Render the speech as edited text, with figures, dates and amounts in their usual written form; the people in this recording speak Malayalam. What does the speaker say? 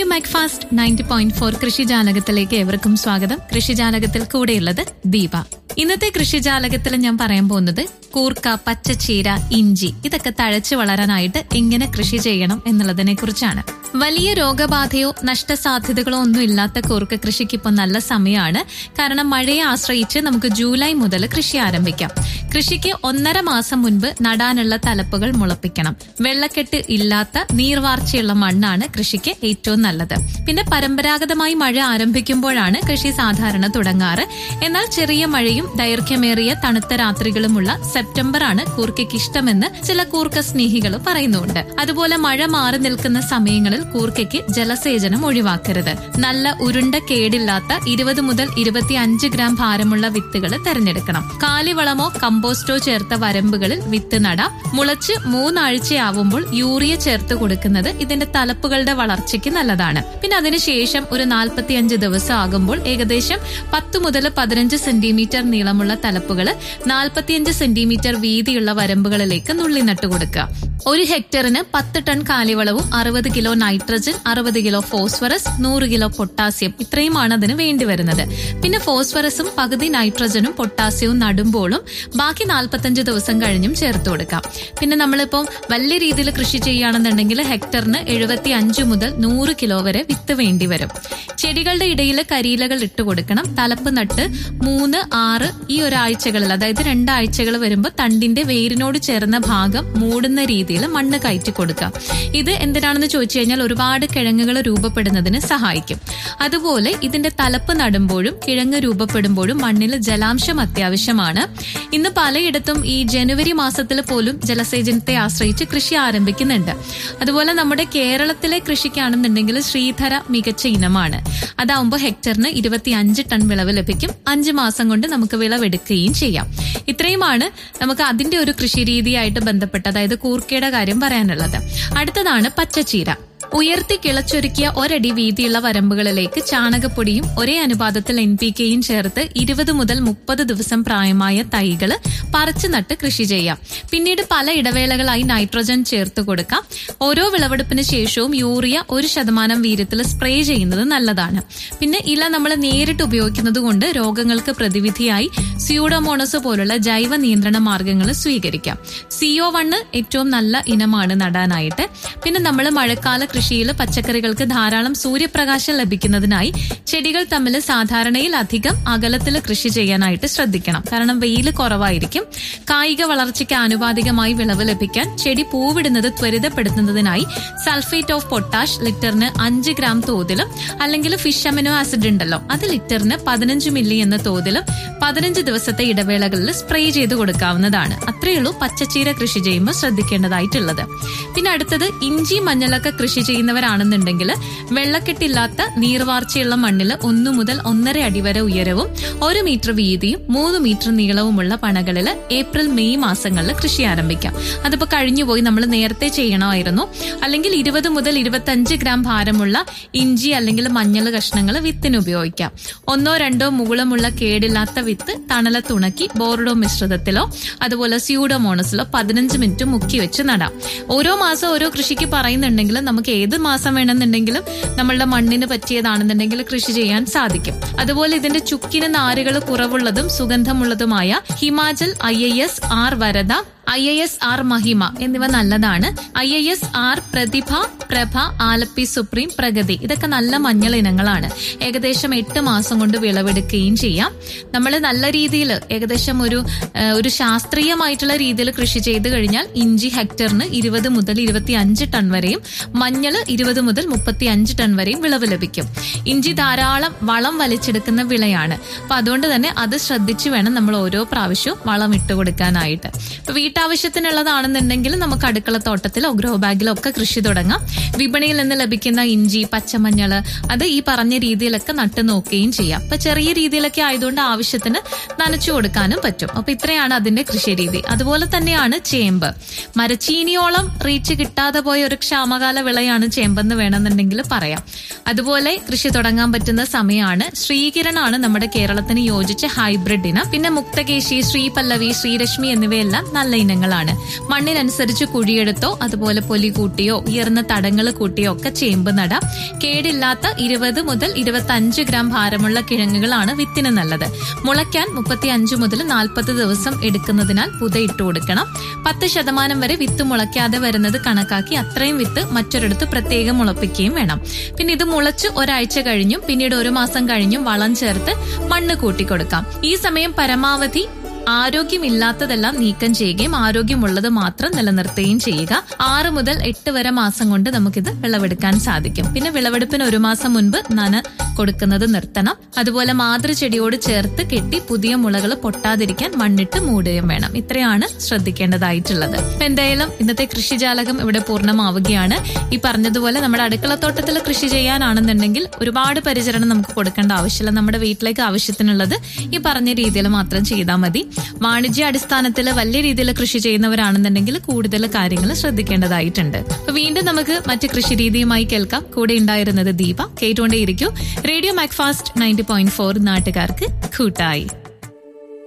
റേഡിയോ മാക്ഫാസ്റ്റ് 90.4 കൃഷിജാലകത്തിലേക്ക് ഏവർക്കും സ്വാഗതം. കൃഷിജാലകത്തിൽ കൂടെയുള്ളത് ദീപ. ഇന്നത്തെ കൃഷിജാലകത്തിൽ ഞാൻ പറയാൻ പോകുന്നത് കൂർക്ക, പച്ചച്ചീര, ഇഞ്ചി ഇതൊക്കെ തഴച്ചു വളരാനായിട്ട് എങ്ങനെ കൃഷി ചെയ്യണം എന്നുള്ളതിനെ കുറിച്ചാണ്. വലിയ രോഗബാധയോ നഷ്ടസാധ്യതകളോ ഒന്നും ഇല്ലാത്ത കൂർക്ക കൃഷിക്ക് ഇപ്പോൾ നല്ല സമയമാണ്. കാരണം മഴയെ ആശ്രയിച്ച് നമുക്ക് ജൂലൈ മുതൽ കൃഷി ആരംഭിക്കാം. കൃഷിക്ക് 1.5 മാസം മുൻപ് നടാനുള്ള തലപ്പുകൾ മുളപ്പിക്കണം. വെള്ളക്കെട്ട് ഇല്ലാത്ത നീർവാർച്ചയുള്ള മണ്ണാണ് കൃഷിക്ക് ഏറ്റവും നല്ലത്. പിന്നെ പരമ്പരാഗതമായി മഴ ആരംഭിക്കുമ്പോഴാണ് കൃഷി സാധാരണ തുടങ്ങാറ്. എന്നാൽ ചെറിയ മഴയും ദൈർഘ്യമേറിയ തണുത്ത രാത്രികളുമുള്ള സെപ്റ്റംബറാണ് കൂർക്കയ്ക്ക് ഇഷ്ടമെന്ന് ചില കൂർക്ക സ്നേഹികൾ പറയുന്നുണ്ട്. അതുപോലെ മഴ മാറി നിൽക്കുന്ന സമയങ്ങളിൽ കൂർക്കയ്ക്ക് ജലസേചനം ഒഴിവാക്കരുത്. നല്ല ഉരുണ്ട കേടില്ലാത്ത 20 മുതൽ 25 ഗ്രാം ഭാരമുള്ള വിത്തുകൾ തെരഞ്ഞെടുക്കണം. കാലിവളമോ കമ്പോസ്റ്റോ ചേർത്ത വരമ്പുകളിൽ വിത്ത് നടാം. മുളച്ച് 3 ആഴ്ചയാവുമ്പോൾ യൂറിയ ചേർത്ത് കൊടുക്കുന്നത് ഇതിന്റെ തലപ്പുകളുടെ വളർച്ചയ്ക്ക് നല്ലതാണ്. പിന്നെ അതിനുശേഷം ഒരു 45 ദിവസം ആകുമ്പോൾ ഏകദേശം 10 മുതൽ 15 സെന്റിമീറ്റർ നീളമുള്ള തലപ്പുകൾ 45 സെന്റിമീറ്റർ വീതിയുള്ള വരമ്പുകളിലേക്ക് നുള്ളി നട്ടുകൊടുക്കുക. 1 ഹെക്ടറിന് 10 ton കാലിവളവും 60 kilo nitrogen, 60 kilo phosphorus, 100 kilo potassium ഇത്രയുമാണ് അതിന് വേണ്ടി വരുന്നത്. പിന്നെ ഫോസ്ഫറസും പകുതി നൈട്രജനും പൊട്ടാസ്യവും നടുമ്പോഴും ബാക്കി 45 ദിവസം കഴിഞ്ഞും ചേർത്ത് കൊടുക്കാം. പിന്നെ നമ്മളിപ്പം വലിയ രീതിയിൽ കൃഷി ചെയ്യുകയാണെന്നുണ്ടെങ്കിൽ ഹെക്ടറിന് 75 മുതൽ 100 കിലോ വരെ വിത്ത് വേണ്ടി വരും. ചെടികളുടെ ഇടയിൽ കരിയിലകൾ ഇട്ടുകൊടുക്കണം. തലപ്പ് നട്ട് 3, 6 ഈ ഒരാഴ്ചകളിൽ, അതായത് 2 ആഴ്ചകൾ വരുമ്പോൾ തണ്ടിന്റെ വേരിനോട് ചേർന്ന ഭാഗം മൂടുന്ന രീതിയിൽ മണ്ണ് കയറ്റി കൊടുക്കാം. ഇത് എന്തിനാണെന്ന് ചോദിച്ചു കഴിഞ്ഞാൽ ഒരുപാട് കിഴങ്ങുകൾ രൂപപ്പെടുന്നതിന് സഹായിക്കും. അതുപോലെ ഇതിന്റെ തലപ്പ് നടുമ്പോഴും കിഴങ്ങ് രൂപപ്പെടുമ്പോഴും മണ്ണിൽ ജലാംശം അത്യാവശ്യമാണ്. ഇന്ന് പലയിടത്തും ഈ ജനുവരി മാസത്തിൽ പോലും ജലസേചനത്തെ ആശ്രയിച്ച് കൃഷി ആരംഭിക്കുന്നുണ്ട്. അതുപോലെ നമ്മുടെ കേരളത്തിലെ കൃഷിക്കാണെന്നുണ്ടെങ്കിൽ ശ്രീധര മികച്ച ഇനമാണ്. അതാവുമ്പോൾ ഹെക്ടറിന് 25 ടൺ വിളവ് ലഭിക്കും. 5 മാസം കൊണ്ട് നമുക്ക് വിളവെടുക്കുകയും ചെയ്യാം. ഇത്രയുമാണ് നമുക്ക് അതിന്റെ ഒരു കൃഷി രീതിയായിട്ട് ബന്ധപ്പെട്ട്, അതായത് കൂർക്കയുടെ കാര്യം പറയാനുള്ളത്. അടുത്തതാണ് പച്ചച്ചീര. ഉയർത്തി കിളച്ചൊരുക്കിയ 1 അടി വീതിയുള്ള വരമ്പുകളിലേക്ക് ചാണകപ്പൊടിയും ഒരേ അനുപാതത്തിൽ NPKയും ചേർത്ത് 20 മുതൽ 30 ദിവസം പ്രായമായ തൈകള് പറിച്ചു നട്ട് കൃഷി ചെയ്യാം. പിന്നീട് പല ഇടവേളകളായി നൈട്രജൻ ചേർത്ത് കൊടുക്കാം. ഓരോ വിളവെടുപ്പിന് ശേഷവും യൂറിയ 1% വീര്യത്തിൽ സ്പ്രേ ചെയ്യുന്നത് നല്ലതാണ്. പിന്നെ ഇല നമ്മൾ നേരിട്ട് ഉപയോഗിക്കുന്നത് കൊണ്ട് രോഗങ്ങൾക്ക് പ്രതിവിധിയായി സ്യൂഡോമോണസ് പോലുള്ള ജൈവ നിയന്ത്രണ മാർഗങ്ങൾ സ്വീകരിക്കാം. CO1 ഏറ്റവും നല്ല ഇനമാണ് നടാനായിട്ട്. പിന്നെ നമ്മൾ മഴക്കാല കൃഷിയിൽ പച്ചക്കറികൾക്ക് ധാരാളം സൂര്യപ്രകാശം ലഭിക്കുന്നതിനായി ചെടികൾ തമ്മിൽ സാധാരണയിൽ അധികം അകലത്തിൽ കൃഷി ചെയ്യാനായിട്ട് ശ്രദ്ധിക്കണം. കാരണം വെയിൽ കുറവായിരിക്കും. കായിക വളർച്ചയ്ക്ക് ആനുപാതികമായി വിളവ് ലഭിക്കാൻ ചെടി പൂവിടുന്നത് ത്വരിതപ്പെടുത്തുന്നതിനായി സൾഫേറ്റ് ഓഫ് പൊട്ടാഷ് ലിറ്ററിന് 5 ഗ്രാം തോതിലും അല്ലെങ്കിൽ ഫിഷ് അമിനോ ആസിഡ് ഉണ്ടല്ലോ അത് ലിറ്ററിന് 15 മില്ലി എന്ന തോതിലും 15 ദിവസത്തെ ഇടവേളകളിൽ സ്പ്രേ ചെയ്ത് കൊടുക്കാവുന്നതാണ്. അത്രയുള്ളൂ പച്ചച്ചീര കൃഷി ചെയ്യുമ്പോൾ ശ്രദ്ധിക്കേണ്ടതായിട്ടുള്ളത്. പിന്നെ അടുത്തത് ഇഞ്ചി, മഞ്ഞളൊക്കെ കൃഷി ചെയ്യുന്നവരാണെന്നുണ്ടെങ്കിൽ വെള്ളക്കെട്ടില്ലാത്ത നീർവാർച്ചയുള്ള മണ്ണിൽ 1 മുതൽ 1.5 അടി വരെ ഉയരവും 1 മീറ്റർ വീതിയും 3 മീറ്റർ നീളവുമുള്ള പണകളിൽ ഏപ്രിൽ മെയ് മാസങ്ങളിൽ കൃഷി ആരംഭിക്കാം. അതിപ്പോ കഴിഞ്ഞുപോയി, നമ്മൾ നേരത്തെ ചെയ്യണമായിരുന്നു. അല്ലെങ്കിൽ 20 മുതൽ 25 ഗ്രാം ഭാരമുള്ള ഇഞ്ചി അല്ലെങ്കിൽ മഞ്ഞൾ കഷ്ണങ്ങൾ വിത്തിന് ഉപയോഗിക്കാം. 1, 2 മുകുളമുള്ള കേടില്ലാത്ത വിത്ത് തണലത്തുണക്കി ബോർഡോ മിശ്രിതത്തിലോ അതുപോലെ സ്യൂഡോമോണസിലോ 15 മിനിറ്റ് മുക്കി വെച്ച് നടാം. ഓരോ മാസം ഓരോ കൃഷിക്ക് പറയുന്നുണ്ടെങ്കിൽ നമുക്ക് ഏത് മാസം വേണമെന്നുണ്ടെങ്കിലും നമ്മളുടെ മണ്ണിന് പറ്റിയതാണെന്നുണ്ടെങ്കിൽ കൃഷി ചെയ്യാൻ സാധിക്കും. അതുപോലെ ഇതിന്റെ ചുക്കിന് നാരുകൾ കുറവുള്ളതും സുഗന്ധമുള്ളതുമായ Himachal IIS R Varada, IIS R മഹിമ എന്നിവ നല്ലതാണ്. IIS R പ്രതിഭ, പ്രഭ, ആലപ്പി സുപ്രീം, പ്രഗതി ഇതൊക്കെ നല്ല മഞ്ഞൾ ഇനങ്ങളാണ്. ഏകദേശം 8 മാസം കൊണ്ട് വിളവെടുക്കുകയും ചെയ്യാം. നമ്മൾ നല്ല രീതിയിൽ ഏകദേശം ഒരു ശാസ്ത്രീയമായിട്ടുള്ള രീതിയിൽ കൃഷി ചെയ്ത് കഴിഞ്ഞാൽ ഇഞ്ചി ഹെക്ടറിന് 20 മുതൽ 25 ടൺ വരെയും മഞ്ഞൾ 20 മുതൽ 35 ടൺ വരെയും വിളവ് ലഭിക്കും. ഇഞ്ചി ധാരാളം വളം വലിച്ചെടുക്കുന്ന വിളയാണ്. അപ്പൊ അതുകൊണ്ട് തന്നെ അത് ശ്രദ്ധിച്ചു വേണം നമ്മൾ ഓരോ പ്രാവശ്യവും വളം ഇട്ടുകൊടുക്കാനായിട്ട്. വീട്ടാവശ്യത്തിനുള്ളതാണെന്നുണ്ടെങ്കിൽ നമുക്ക് അടുക്കളത്തോട്ടത്തിലോ ഗ്രോ ബാഗിലോ ഒക്കെ കൃഷി തുടങ്ങാം. വിപണിയിൽ നിന്ന് ലഭിക്കുന്ന ഇഞ്ചി, പച്ചമഞ്ഞള് അത് ഈ പറഞ്ഞ രീതിയിലൊക്കെ നട്ടു നോക്കുകയും ചെയ്യാം. അപ്പൊ ചെറിയ രീതിയിലൊക്കെ ആയതുകൊണ്ട് ആവശ്യത്തിന് നനച്ചു കൊടുക്കാനും പറ്റും. അപ്പൊ ഇത്രയാണ് അതിന്റെ കൃഷി രീതി. അതുപോലെ തന്നെയാണ് ചേമ്പ്. മരച്ചീനിയോളം റീച്ച് കിട്ടാതെ പോയ ഒരു ക്ഷാമകാല വിളയാണ് ചേമ്പെന്ന് വേണമെന്നുണ്ടെങ്കിൽ പറയാം. അതുപോലെ കൃഷി തുടങ്ങാൻ പറ്റുന്ന സമയമാണ്. ശ്രീകിരണാണ് നമ്മുടെ കേരളത്തിന് യോജിച്ച ഹൈബ്രിഡ് ഇനം. പിന്നെ മുക്തകേശി, ശ്രീപല്ലവി, ശ്രീരശ്മി എന്നിവയെല്ലാം നല്ല ഇനങ്ങളാണ്. മണ്ണിനനുസരിച്ച് കുഴിയെടുത്തോ അതുപോലെ പൊലി കൂട്ടിയോ ഉയർന്ന തടങ്ങൾ കൂട്ടിയോ ഒക്കെ ചേമ്പ് നടാം. കേടില്ലാത്ത 20 മുതൽ 25 ഗ്രാം ഭാരമുള്ള കിഴങ്ങുകളാണ് വിത്തിന് നല്ലത്. മുളയ്ക്കാൻ 35 മുതൽ 40 ദിവസം എടുക്കുന്നതിനാൽ പുത ഇട്ടു കൊടുക്കണം. 10% വരെ വിത്ത് മുളയ്ക്കാതെ വരുന്നത് കണക്കാക്കി അത്രയും വിത്ത് മറ്റൊരിടത്ത് പ്രത്യേകം മുളപ്പിക്കുകയും വേണം. പിന്നെ ഇത് മുളച്ച് ഒരാഴ്ച കഴിഞ്ഞും പിന്നീട് 1 മാസം കഴിഞ്ഞും വളം ചേർത്ത് മണ്ണ് കൂട്ടിക്കൊടുക്കാം. ഈ സമയം പരമാവധി ആരോഗ്യമില്ലാത്തതെല്ലാം നീക്കം ചെയ്യുകയും ആരോഗ്യമുള്ളത് മാത്രം നിലനിർത്തുകയും ചെയ്യുക. 6 മുതൽ 8 വരെ മാസം കൊണ്ട് നമുക്കിത് വിളവെടുക്കാൻ സാധിക്കും. പിന്നെ വിളവെടുപ്പിന് 1 മാസം മുൻപ് നന കൊടുക്കുന്നത് നിർത്തണം. അതുപോലെ മാതൃചെടിയോട് ചേർത്ത് കെട്ടി പുതിയ മുളകൾ പൊട്ടാതിരിക്കാൻ മണ്ണിട്ട് മൂടുകയും വേണം. ഇത്രയാണ് ശ്രദ്ധിക്കേണ്ടതായിട്ടുള്ളത്. എന്തായാലും ഇന്നത്തെ കൃഷിജാലകം ഇവിടെ പൂർണ്ണമാവുകയാണ്. ഈ പറഞ്ഞതുപോലെ നമ്മുടെ അടുക്കളത്തോട്ടത്തിൽ കൃഷി ചെയ്യാനാണെന്നുണ്ടെങ്കിൽ ഒരുപാട് പരിചരണം നമുക്ക് കൊടുക്കേണ്ട ആവശ്യമില്ല. നമ്മുടെ വീട്ടിലേക്ക് ആവശ്യത്തിനുള്ളത് ഈ പറഞ്ഞ രീതിയിൽ മാത്രം ചെയ്താൽ മതി. വാണിജ്യ അടിസ്ഥാനത്തിൽ വലിയ രീതിയിൽ കൃഷി ചെയ്യുന്നവരാണെന്നുണ്ടെങ്കിൽ കൂടുതൽ കാര്യങ്ങൾ ശ്രദ്ധിക്കേണ്ടതായിട്ടുണ്ട്. അപ്പൊ വീണ്ടും നമുക്ക് മറ്റ് കൃഷി രീതിയുമായി കേൾക്കാം. കൂടെ ഉണ്ടായിരുന്നത് ദീപ. കേട്ടുകൊണ്ടേയിരിക്കും റേഡിയോ മാക്ഫാസ്റ്റ് 90.4 നാട്ടുകാർക്ക് കൂട്ടായി.